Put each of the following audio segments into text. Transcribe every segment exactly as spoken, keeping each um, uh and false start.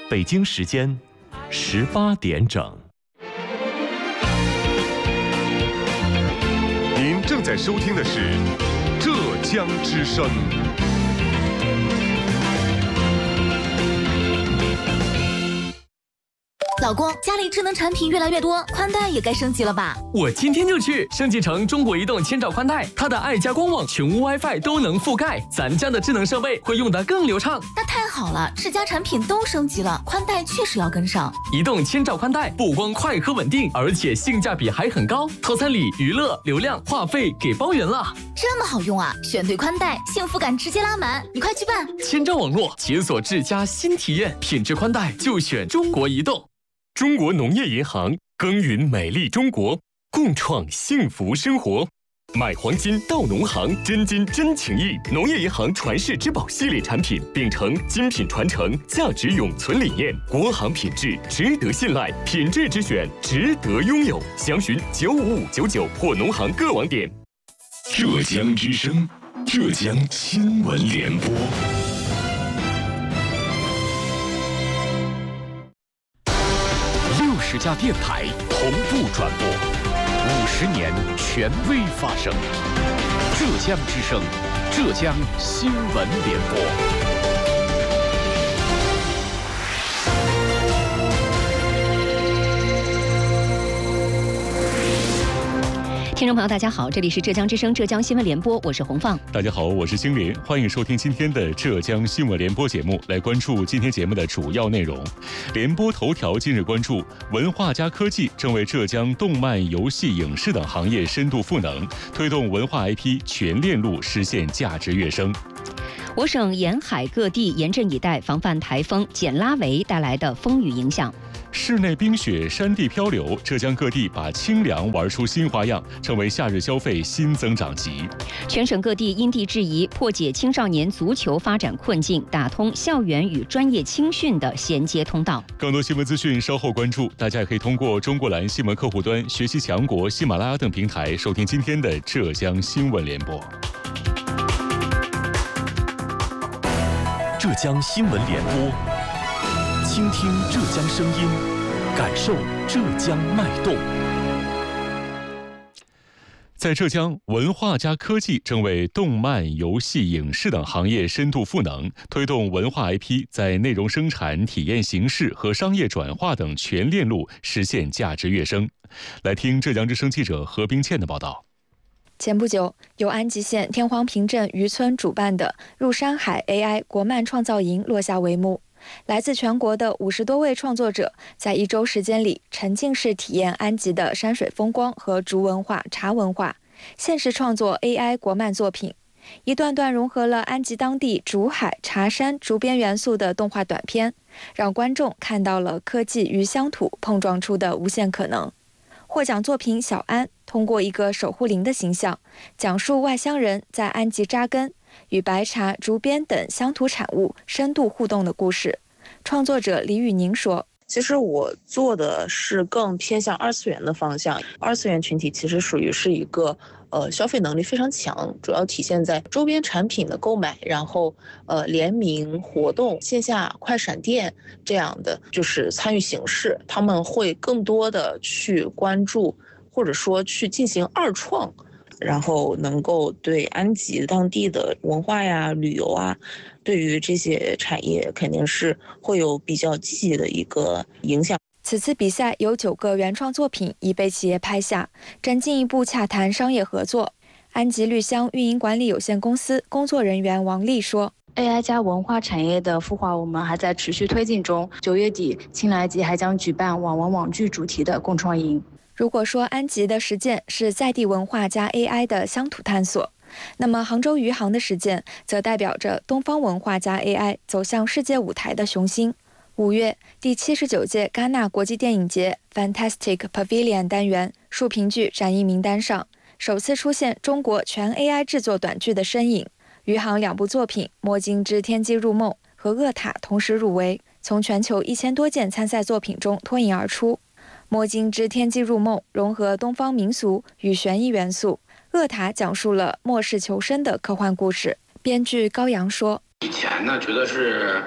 北京时间十八点整。 您正在收听的是浙江之声。 老公，家里智能产品越来越多，宽带也该升级了吧？ 我今天就去升级成中国移动千兆宽带，它的爱家官网、全屋 WiFi 都能覆盖，咱家的智能设备会用得更流畅。 那太好了，智家产品都升级了，宽带确实要跟上。 移动千兆宽带不光快和稳定，而且性价比还很高，套餐里娱乐、流量、话费给包圆了。 这么好用啊！选对宽带，幸福感直接拉满，你快去办！ 千兆网络解锁智家新体验，品质宽带就选中国移动。 中国农业银行耕耘美丽中国，共创幸福生活。买黄金到农行，真金真情意。农业银行传世之宝系列产品，秉承精品传承、价值永存理念，国行品质值得信赖，品质之选值得拥有。详询九五五九九或农行各网点。 浙江之声，浙江新闻联播。 十家电台同步转播，五十年权威发声。浙江之声，浙江新闻联播。 听众朋友，大家好，这里是浙江之声浙江新闻联播，我是洪放。 大家好，我是星林，欢迎收听今天的浙江新闻联播节目，来关注今天节目的主要内容。联播头条今日关注，文化加科技正为浙江动漫、游戏、影视等行业深度赋能，推动文化 I P 全链路实现价值跃升。 我省沿海各地严阵以待，防范台风简拉维带来的风雨影响。 室内冰雪、山地漂流，浙江各地把清凉玩出新花样，成为夏日消费新增长极。 全省各地因地制宜，破解青少年足球发展困境，打通校园与专业青训的衔接通道。 更多新闻资讯稍后关注，大家也可以通过中国蓝新闻客户端、学习强国、喜马拉雅等平台收听今天的浙江新闻联播。 浙江新闻联播，倾听浙江声音，感受浙江脉动。 在浙江，文化加科技正为动漫、游戏、影视等行业深度赋能，推动文化 I P 在内容生产、体验形式和商业转化等全链路实现价值跃升。来听浙江之声记者何冰倩的报道。 前不久，由安吉县天荒坪镇渔村主办的入山海 A I 国漫创造营落下帷幕。来自全国的五十多位创作者，在一周时间里沉浸式体验安吉的山水风光和竹文化、茶文化，限时创作 A I 国漫作品，一段段融合了安吉当地竹海、茶山、竹编元素的动画短片，让观众看到了科技与乡土碰撞出的无限可能。获奖作品小安通过一个守护灵的形象，讲述外乡人在安吉扎根，与白茶、竹编等乡土产物深度互动的故事。创作者李宇宁说， 其实我做的是更偏向二次元的方向，二次元群体其实属于是一个呃消费能力非常强，主要体现在周边产品的购买，然后呃联名活动、线下快闪店这样的就是参与形式，他们会更多的去关注或者说去进行二创，然后能够对安吉当地的文化呀、旅游啊，对于这些产业肯定是会有比较积极的一个影响。 此次比赛有九个原创作品已被企业拍下，正进一步洽谈商业合作。安吉绿乡运营管理有限公司工作人员王丽说， A I 加文化产业的孵化我们还在持续推进中，九月底青来吉还将举办网文网剧主题的共创营。 如果说安吉的实践是在地文化加 A I 的乡土探索，那么杭州余杭的实践则代表着东方文化加 A I 走向世界舞台的雄心。五月，第七十九届戛纳国际电影节 Fantastic Pavilion 单元竖屏剧展映名单上，首次出现中国全 A I 制作短剧的身影。余杭两部作品《摸金之天机入梦》和《恶塔》同时入围，从全球一千多件参赛作品中脱颖而出。《摸金之天机入梦》融合东方民俗与悬疑元素，《恶塔》讲述了末世求生的科幻故事。编剧高阳说， 以前呢觉得是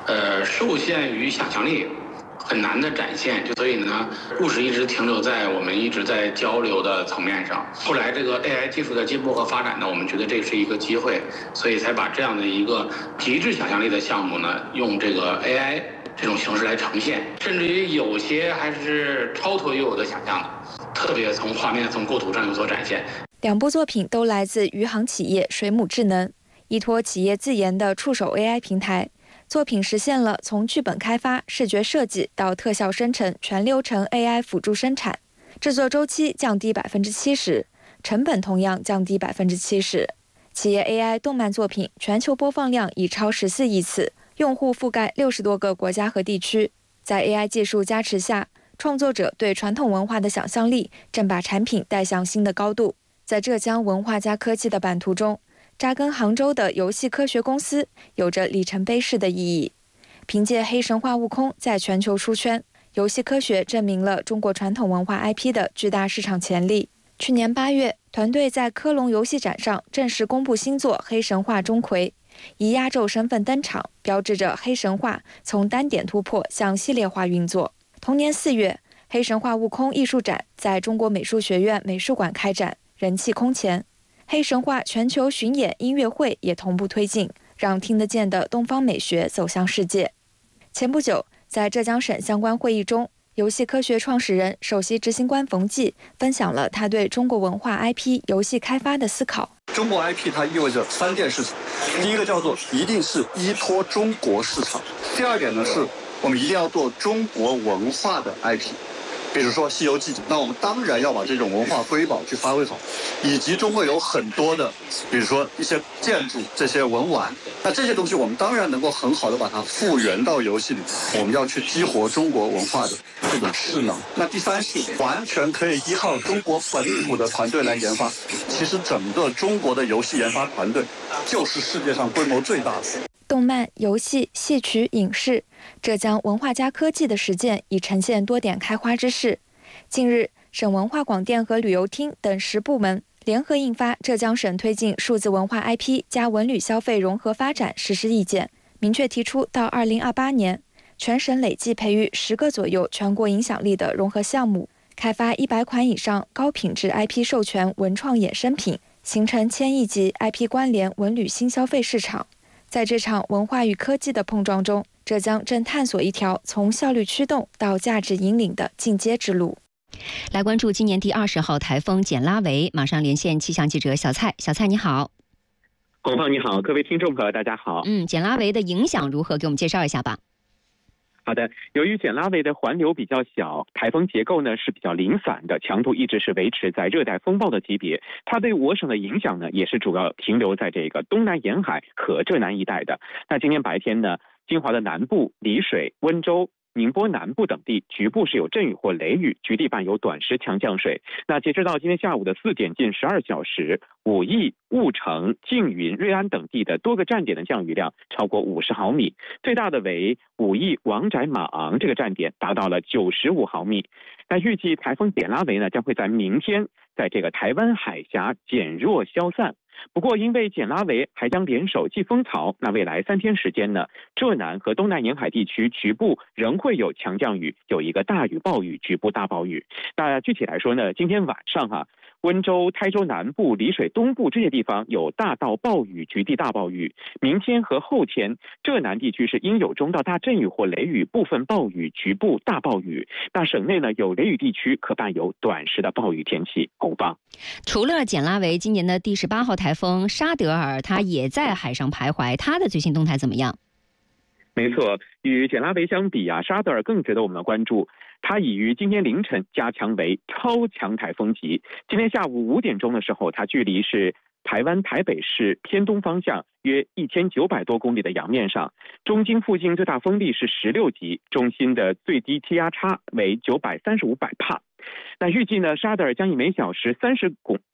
呃，受限于想象力，很难的展现，就所以呢，故事一直停留在我们一直在交流的层面上。后来这个 A I 技术的进步和发展呢，我们觉得这是一个机会，所以才把这样的一个极致想象力的项目呢，用这个 A I 这种形式来呈现，甚至于有些还是超脱于我的想象的，特别从画面、从构图上有所展现。 两部作品都来自余杭企业水母智能，依托企业自研的触手 A I 平台。作品实现了从剧本开发、视觉设计到特效生成全流程 A I 辅助生产，制作周期降低百分之七十，成本同样降低百分之七十。企业 A I 动漫作品全球播放量已超十四亿次，用户覆盖六十多个国家和地区。在 A I 技术加持下，创作者对传统文化的想象力正把产品带向新的高度。在浙江文化加科技的版图中，扎根杭州的游戏科学公司有着里程碑式的意义。凭借《黑神话：悟空》在全球出圈，游戏科学证明了中国传统文化 I P 的巨大市场潜力。去年八月，团队在科隆游戏展上正式公布新作《黑神话：钟馗》，以压轴身份登场，标志着黑神话从单点突破向系列化运作。同年四月，《黑神话：悟空》艺术展在中国美术学院美术馆开展，人气空前。黑神话全球巡演音乐会也同步推进，让听得见的东方美学走向世界。前不久，在浙江省相关会议中，游戏科学创始人、首席执行官冯骥分享了他对中国文化 I P 游戏开发的思考。 中国 I P 它意味着三件事情，第一个叫做一定是依托中国市场，第二点呢是我们一定要做中国文化的 I P。比如说《西游记》，那我们当然要把这种文化瑰宝去发挥好，以及中国有很多的，比如说一些建筑、这些文玩，那这些东西我们当然能够很好的把它复原到游戏里。我们要去激活中国文化的这种势能。那第三是完全可以依靠中国本土的团队来研发。其实整个中国的游戏研发团队就是世界上规模最大的。 动漫、游戏、戏曲、影视，浙江文化加科技的实践已呈现多点开花之势。近日，省文化广电和旅游厅等十部门联合印发《浙江省推进数字文化 I P 加文旅消费融合发展实施意见》，明确提出到二零二八年，全省累计培育十个左右全国影响力的融合项目，开发一百款以上高品质 I P 授权文创衍生品，形成千亿级 I P 关联文旅新消费市场。在这场文化与科技的碰撞中，浙江正探索一条从效率驱动到价值引领的进阶之路。 来关注今年第二十号台风简拉维，马上连线气象记者小蔡。小蔡你好。 洪芳你好，各位听众朋友大家好。 嗯，简拉维的影响如何？给我们介绍一下吧。 好的，由于简拉维的环流比较小，台风结构呢是比较零散的，强度一直是维持在热带风暴的级别。它对我省的影响呢，也是主要停留在这个东南沿海和浙南一带的。那今天白天呢，金华的南部、丽水、温州、宁波南部等地局部是有阵雨或雷雨，局地伴有短时强降水。那截止到今天下午的四点近十二小时，武义、婺城、缙云、瑞安等地的多个站点的降雨量超过五十毫米，最大的为武义王宅马昂这个站点达到了九十五毫米。那预计台风简拉维呢将会在明天在这个台湾海峡减弱消散。不过，因为简拉维还将联手季风槽，那未来三天时间呢，浙南和东南沿海地区局部仍会有强降雨，有一个大雨暴雨、局部大暴雨。那具体来说呢，今天晚上哈、啊，温州、台州南部、丽水东部这些地方有大到暴雨、局地大暴雨。明天和后天，浙南地区是应有中到大阵雨或雷雨，部分暴雨、局部大暴雨。那省内呢，有雷雨地区可伴有短时的暴雨天气。洪芳， 除了简拉维，今年的第十八号台风沙德尔，它也在海上徘徊，它的最新动态怎么样？ 没错，与简拉维相比啊，沙德尔更值得我们的关注。它已于今天凌晨加强为超强台风级。今天下午五点钟的时候，它距离是台湾台北市偏东方向约一千九百多公里的洋面上，中经附近最大风力是十六级，中心的最低气压差为九百三十五百帕。那预计呢，沙德尔将以每小时三十公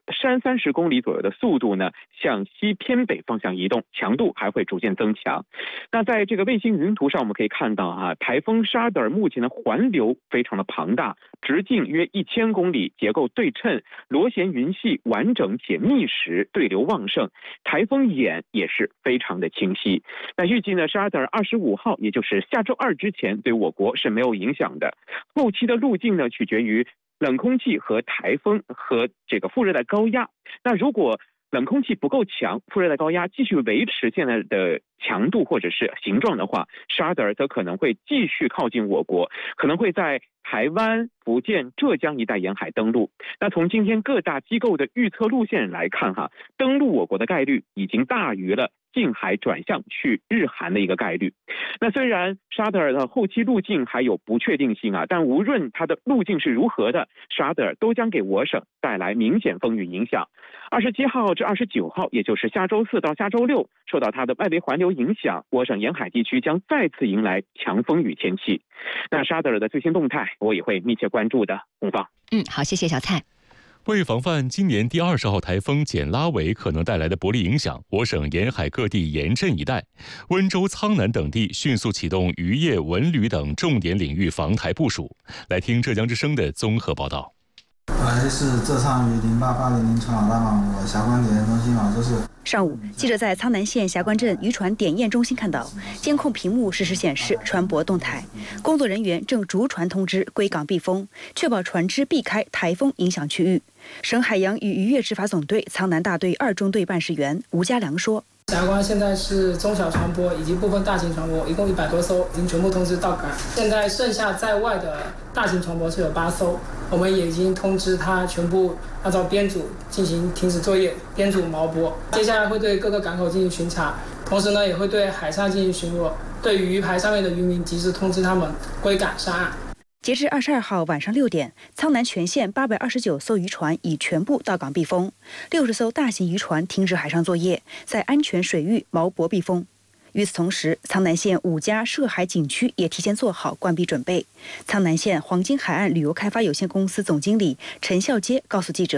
山三十公里左右的速度呢，向西偏北方向移动，强度还会逐渐增强。那在这个卫星云图上，我们可以看到啊，台风沙德尔目前的环流非常的庞大，直径约一千公里，结构对称，螺旋云系完整且密实，对流旺盛，台风眼也是非常的清晰。那预计呢，沙德尔二十五号，也就是下周二之前，对我国是没有影响的。后期的路径呢，取决于冷空气和台风和这个副热带高压。那如果冷空气不够强，副热带高压继续维持现在的强度或者是形状的话，沙德尔则可能会继续靠近我国，可能会在台湾、福建、浙江一带沿海登陆。那从今天各大机构的预测路线来看，哈，登陆我国的概率已经大于了近海转向去日韩的一个概率。那虽然沙德尔的后期路径还有不确定性啊，但无论它的路径是如何的，沙德尔都将给我省带来明显风雨影响。二十七号至二十九号，也就是下周四到下周六，受到它的外围环流影响，我省沿海地区将再次迎来强风雨天气。那沙德尔的最新动态，我也会密切关注的。红芳， 嗯，好，谢谢小蔡。 为防范今年第二十号台风简拉维可能带来的不利影响，我省沿海各地盐镇一带、温州、苍南等地迅速启动渔业、文旅等重点领域防台部署。来听浙江之声的综合报道。 喂，是浙苍渔零八八零零船老大吗？我霞关点验中心老就是。 上午，记者在苍南县霞关镇渔船点验中心看到，监控屏幕实时显示船舶动态，工作人员正逐船通知归港避风，确保船只避开台风影响区域。省海洋与渔业执法总队苍南大队二中队办事员吴家良说。 霞关现在是中小船舶以及部分大型船舶，一共一百多艘，已经全部通知到港。现在剩下在外的大型船舶是有八艘，我们也已经通知它全部按照编组进行停止作业，编组锚泊。接下来会对各个港口进行巡查，同时呢也会对海上进行巡逻，对于渔牌上面的渔民及时通知他们归港上岸。 截至二十二号晚上六点，苍南全县八百二十九艘渔船已全部到港避风，六十艘大型渔船停止海上作业，在安全水域锚泊避风。与此同时，苍南县五家涉海景区也提前做好关闭准备。苍南县黄金海岸旅游开发有限公司总经理陈孝阶告诉记者。